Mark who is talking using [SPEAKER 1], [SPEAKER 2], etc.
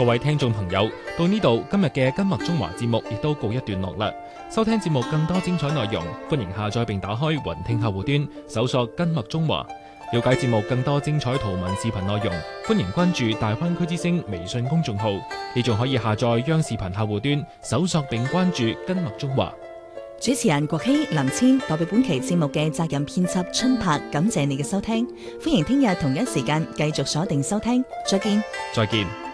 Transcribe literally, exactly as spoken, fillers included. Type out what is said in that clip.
[SPEAKER 1] 各位聽眾朋友，到呢度今日嘅今麥中華節目亦都告一段落啦。收聽節目更多精彩內容，歡迎下載並打開雲聽客戶端，搜索今麥中華。了解節目更多精彩圖文視頻內容，歡迎關注大灣區之聲微信公眾號。你仲可以下載央視頻客戶端，搜索並關注今麥中華。
[SPEAKER 2] 主持人郭希、林千代表本期節目嘅責任編輯春柏，感謝你嘅收聽。歡迎聽日同一時間繼續鎖定收聽，再見。
[SPEAKER 1] 再見。